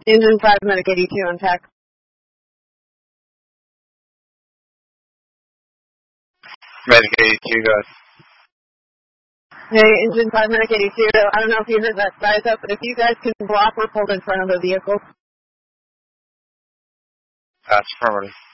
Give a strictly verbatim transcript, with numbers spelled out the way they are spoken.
Engine five, Medic eighty-two on tack. Medic eighty-two, go ahead. Hey, Engine five, Medic eighty-two, I don't know if you heard that size up, but if you guys can block or pull in front of the vehicle. That's affirmative.